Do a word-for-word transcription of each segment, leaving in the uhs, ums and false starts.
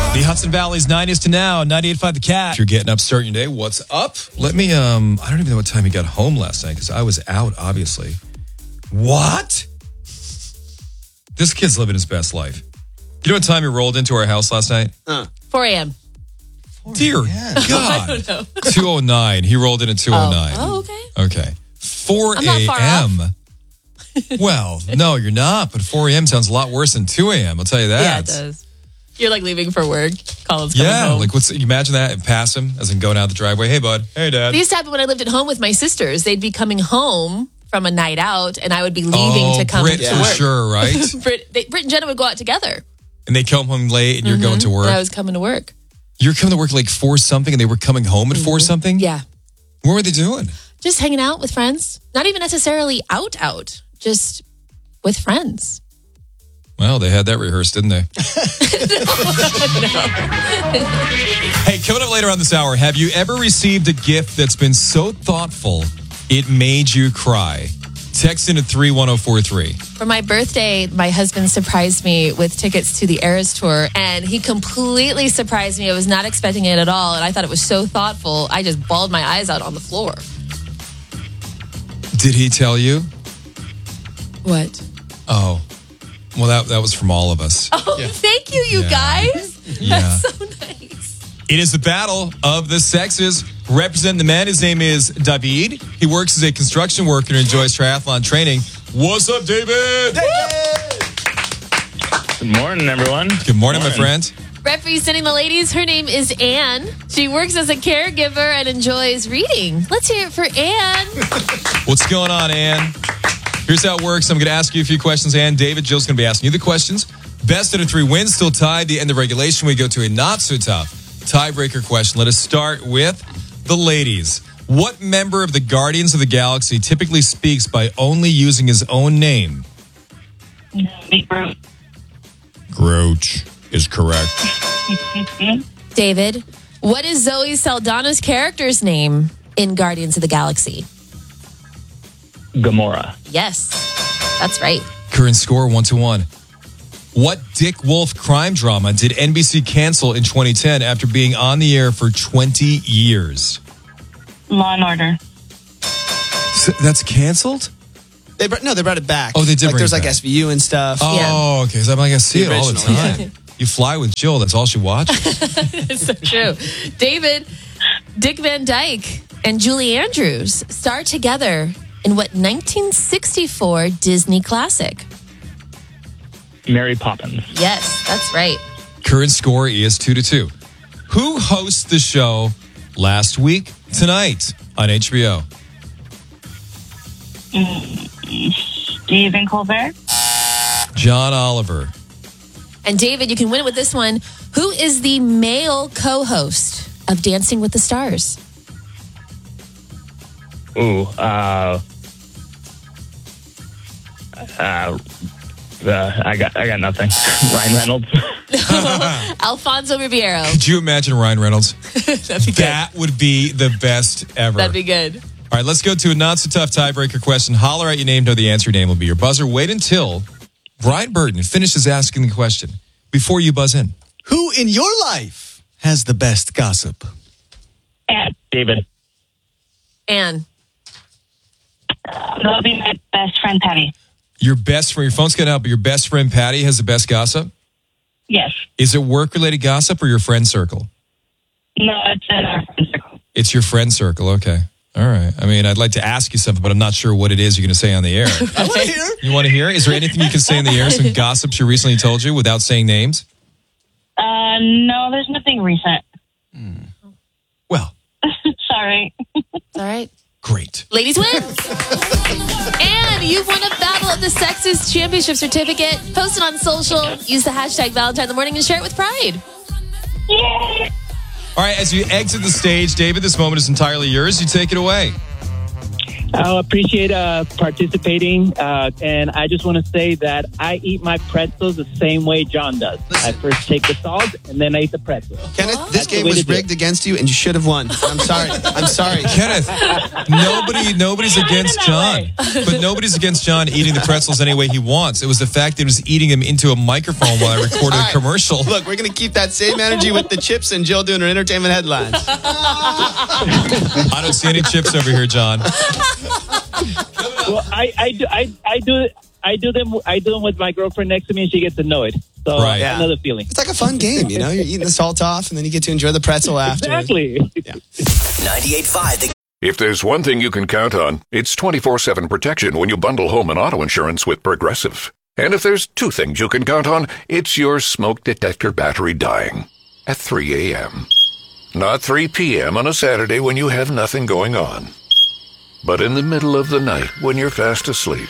The Hudson Valley's nineties to now, ninety-eight point five The Cat. If you're getting up starting your day, what's up? Let me, um, I don't even know what time you got home last night because I was out, obviously. What? This kid's living his best life. You know what time he rolled into our house last night? Uh. four a.m. Dear God. two oh nine. He rolled in at two oh nine. Oh, oh okay. Okay. four I'm not far a.m. off. Well, no, you're not, but four a.m. sounds a lot worse than two a.m. I'll tell you that. Yeah, it does. You're like leaving for work. Colin's coming Yeah, home. like what's you imagine that and pass him as in going out the driveway. Hey, bud. Hey, Dad. These happen when I lived at home with my sisters. They'd be coming home from a night out, and I would be leaving oh, to come Brit to for work. sure, right? Brit, they, Brit and Jenna would go out together. And they come home late, and you're mm-hmm. going to work. And I was coming to work. You're coming to work like four something, and they were coming home at mm-hmm. four something. Yeah. What were they doing? Just hanging out with friends. Not even necessarily out, out. Just with friends. Well, they had that rehearsed, didn't they? Hey, coming up later on this hour, have you ever received a gift that's been so thoughtful it made you cry? Text in at three one oh four three. For my birthday, my husband surprised me with tickets to the Eras Tour, and he completely surprised me. I was not expecting it at all, and I thought it was so thoughtful. I just bawled my eyes out on the floor. Did he tell you? What? Oh. Well, that that was from all of us. Oh, yeah. Thank you, you yeah. guys. Yeah. That's so nice. It is the battle of the sexes. Representing the man, his name is David. He works as a construction worker and enjoys triathlon training. What's up, David? David! Good morning, everyone. Good morning, morning, my friend. Representing the ladies, her name is Anne. She works as a caregiver and enjoys reading. Let's hear it for Anne. What's going on, Anne? Here's how it works. I'm going to ask you a few questions, Anne. David, Jill's going to be asking you the questions. Best out of three wins, still tied. The end of regulation, we go to a not-so-tough tiebreaker question. Let us start with the ladies. What member of the Guardians of the Galaxy typically speaks by only using his own name? Grouch is correct. David, what is Zoe Saldana's character's name in Guardians of the Galaxy? Gamora. Yes, that's right. Current score, one to one. What Dick Wolf crime drama did N B C cancel in twenty ten after being on the air for twenty years? Law and Order. So that's canceled? They brought, no, they brought it back. Oh, they did like, bring there's it like back. S V U and stuff. Oh, yeah. okay. So I'm like, I see The it all the original, time. yeah. You fly with Jill. That's all she watches. It's so true. David, Dick Van Dyke and Julie Andrews star together in what nineteen sixty-four Disney classic? Mary Poppins. Yes, that's right. Current score is two to two. Who hosts the show Last Week Tonight on H B O? Stephen Colbert. John Oliver. And David, you can win it with this one. Who is the male co-host of Dancing with the Stars? Ooh, uh, uh, uh, I got, I got nothing. Ryan Reynolds. Alfonso Ribeiro. Could you imagine Ryan Reynolds? That'd be good. That would be the best ever. That'd be good. All right, let's go to a not-so-tough tiebreaker question. Holler at your name, know the answer. Your name will be your buzzer. Wait until Brian Burton finishes asking the question before you buzz in. Who in your life has the best gossip? And David. Anne. that'll be my best friend, Patty. Your best friend, your phone's cut out, but your best friend Patty has the best gossip? Yes. Is it work-related gossip or your friend circle? No, it's in our friend circle. It's your friend circle, okay. All right. I mean, I'd like to ask you something, but I'm not sure what it is you're going to say on the air. I want to hear. You want to hear? Is there anything you can say in the air, some gossip she recently told you without saying names? Uh, no, there's nothing recent. Hmm. Well. Sorry. All right. Great. Ladies win. And you've won a Battle of the Sexes Championship certificate. Post it on social. Use the hashtag Valentine in the Morning and share it with pride. Yay! All right, as you exit the stage, David, this moment is entirely yours. You take it away. I appreciate uh, participating, uh, and I just want to say that I eat my pretzels the same way John does. I first take the salt, and then I eat the pretzel. Kenneth, this That's the game way was to do it. rigged against you, and you should have won. I'm sorry. I'm sorry. Kenneth, nobody, nobody's against John, but nobody's against John eating the pretzels any way he wants. It was the fact that he was eating them into a microphone while I recorded All a right. commercial. Look, we're going to keep that same energy with the chips and Jill doing her entertainment headlines. I don't see any chips over here, John. Well, I, I do I, I do I do them I do them with my girlfriend next to me, and she gets annoyed. So Right. Yeah. another feeling. It's like a fun game, you know? You're eating the salt off, and then you get to enjoy the pretzel after. Exactly. ninety-eight point five The If there's one thing you can count on, it's twenty-four seven protection when you bundle home and auto insurance with Progressive. And if there's two things you can count on, it's your smoke detector battery dying at three a.m. Not three p.m. on a Saturday when you have nothing going on, but in the middle of the night when you're fast asleep.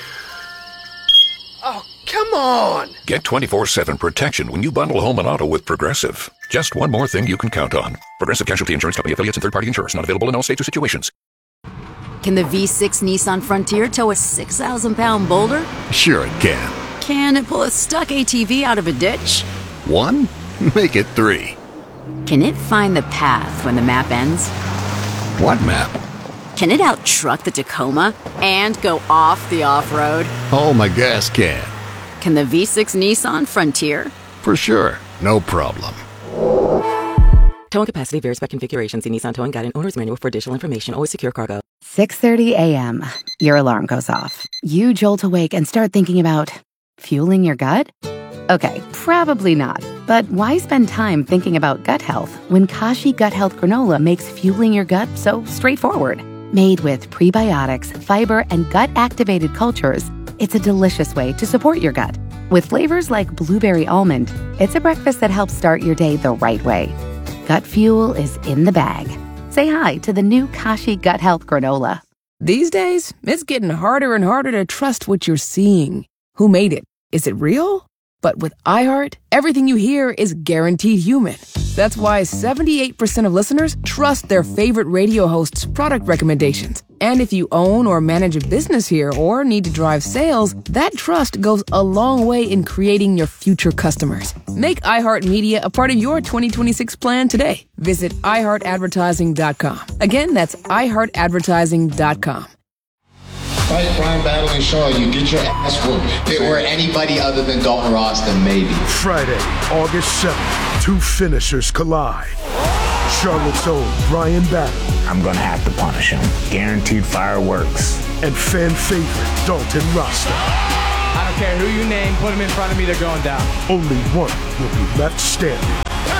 Oh, come on! Get twenty-four seven protection when you bundle home and auto with Progressive. Just one more thing you can count on. Progressive Casualty Insurance Company affiliates and third-party insurers. Not available in all states or situations. Can the V six Nissan Frontier tow a six thousand pound boulder? Sure it can. Can it pull a stuck A T V out of a ditch? One? Make it three. Can it find the path when the map ends? What map? Can it out-truck the Tacoma and go off the off-road? Oh, my gas can. Can the V six Nissan Frontier? For sure. No problem. Towing capacity varies by configuration. See Nissan Towing Guide and Owner's Manual for additional information. Always secure cargo. six thirty a.m. Your alarm goes off. You jolt awake and start thinking about fueling your gut? Okay, probably not. But why spend time thinking about gut health when Kashi Gut Health Granola makes fueling your gut so straightforward? Made with prebiotics, fiber, and gut-activated cultures, it's a delicious way to support your gut. With flavors like blueberry almond, it's a breakfast that helps start your day the right way. Gut fuel is in the bag. Say hi to the new Kashi Gut Health Granola. These days, it's getting harder and harder to trust what you're seeing. Who made it? Is it real? But with iHeart, everything you hear is guaranteed human. That's why seventy-eight percent of listeners trust their favorite radio hosts' product recommendations. And if you own or manage a business here or need to drive sales, that trust goes a long way in creating your future customers. Make iHeartMedia a part of your twenty twenty-six plan today. Visit i heart advertising dot com. Again, that's i heart advertising dot com. Fight crime, battling Shaw, you get your ass whooped. If it were anybody other than Dalton Ross, then maybe. Friday, August seventh, two finishers collide. Charlotte's own Brian Battle. I'm gonna have to punish him. Guaranteed fireworks. And fan favorite Dalton Rasta. I don't care who you name, put him in front of me, they're going down. Only one will be left standing.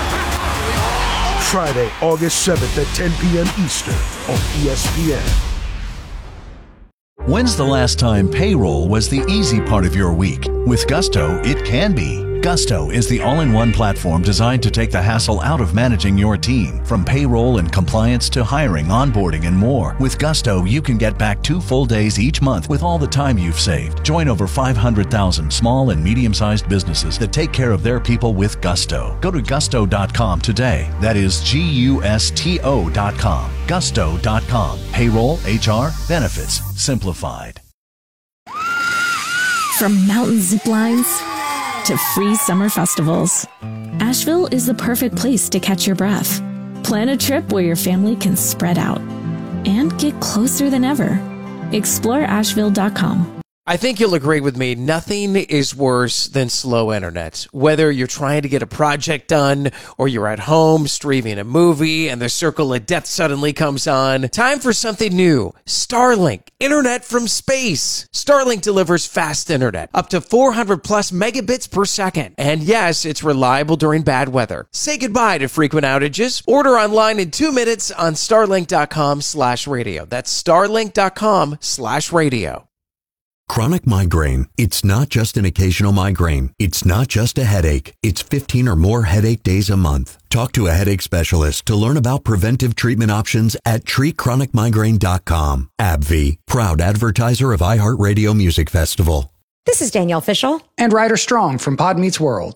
Friday, August seventh at ten p.m. Eastern on E S P N. When's the last time payroll was the easy part of your week? With Gusto, it can be. Gusto is the all-in-one platform designed to take the hassle out of managing your team. From payroll and compliance to hiring, onboarding, and more. With Gusto, you can get back two full days each month with all the time you've saved. Join over five hundred thousand small and medium-sized businesses that take care of their people with Gusto. Go to gusto dot com today. That is G U S T O dot com. gusto dot com. Payroll, H R, benefits, simplified. From mountain zip lines to free summer festivals, Asheville is the perfect place to catch your breath. Plan a trip where your family can spread out and get closer than ever. explore asheville dot com. I think you'll agree with me, nothing is worse than slow internet. Whether you're trying to get a project done or you're at home streaming a movie and the circle of death suddenly comes on, time for something new. Starlink, internet from space. Starlink delivers fast internet, up to four hundred plus megabits per second. And yes, it's reliable during bad weather. Say goodbye to frequent outages. Order online in two minutes on starlink dot com slash radio. That's starlink dot com slash radio. Chronic migraine. It's not just an occasional migraine. It's not just a headache. It's fifteen or more headache days a month. Talk to a headache specialist to learn about preventive treatment options at treat chronic migraine dot com. AbbVie, proud advertiser of iHeartRadio Music Festival. This is Danielle Fishel and Ryder Strong from Pod Meets World.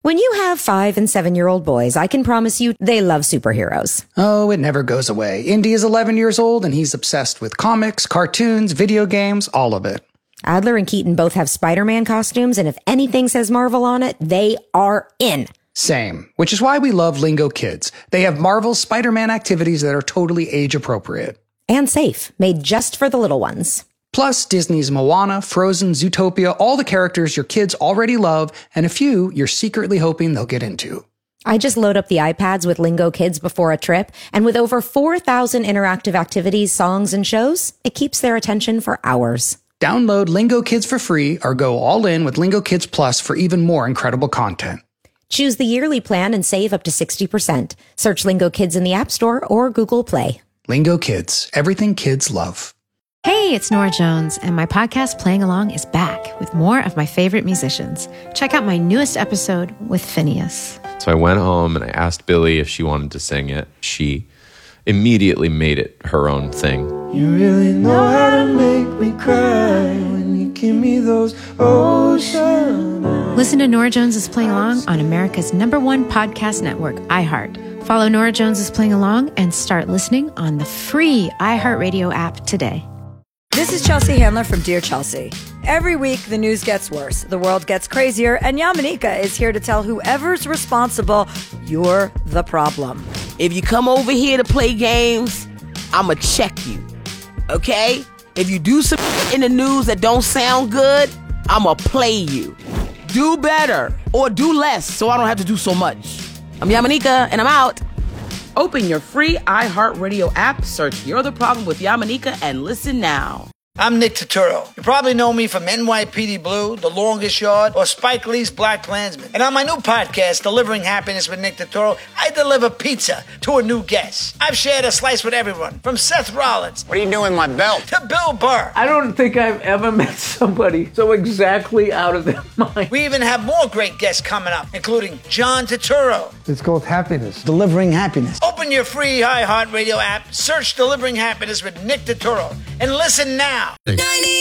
When you have five and seven-year-old boys, I can promise you they love superheroes. Oh, it never goes away. Indy is eleven years old, and he's obsessed with comics, cartoons, video games, all of it. Adler and Keaton both have Spider-Man costumes, and if anything says Marvel on it, they are in. Same, which is why we love Lingo Kids. They have Marvel's Spider-Man activities that are totally age-appropriate. And safe, made just for the little ones. Plus, Disney's Moana, Frozen, Zootopia, all the characters your kids already love, and a few you're secretly hoping they'll get into. I just load up the iPads with Lingo Kids before a trip, and with over four thousand interactive activities, songs, and shows, it keeps their attention for hours. Download Lingo Kids for free or go all in with Lingo Kids Plus for even more incredible content. Choose the yearly plan and save up to sixty percent. Search Lingo Kids in the App Store or Google Play. Lingo Kids, everything kids love. Hey, it's Nora Jones, and my podcast Playing Along is back with more of my favorite musicians. Check out my newest episode with Phineas. So I went home and I asked Billy if she wanted to sing it. She immediately made it her own thing. You really know how to make me cry when you give me those ocean eyes. Listen to Nora Jones is Playing Along on America's number one podcast network, iHeart. Follow Nora Jones is Playing Along and start listening on the free iHeartRadio app today. This is Chelsea Handler from Dear Chelsea. Every week, the news gets worse, the world gets crazier, and Yamanika is here to tell whoever's responsible, you're the problem. If you come over here to play games, I'ma check you, okay? If you do some in the news that don't sound good, I'ma play you. Do better, or do less, so I don't have to do so much. I'm Yamanika, and I'm out. Open your free iHeartRadio app, search You're the Problem with Yamanika, and listen now. I'm Nick Turturro. You probably know me from N Y P D Blue, The Longest Yard, or Spike Lee's Black Klansman. And on my new podcast, Delivering Happiness with Nick Turturro, I deliver pizza to a new guest. I've shared a slice with everyone, from Seth Rollins. What are you doing with my belt? To Bill Burr. I don't think I've ever met somebody so exactly out of their mind. We even have more great guests coming up, including John Turturro. It's called Happiness. Delivering Happiness. Open your free iHeartRadio app, search Delivering Happiness with Nick Turturro, and listen now.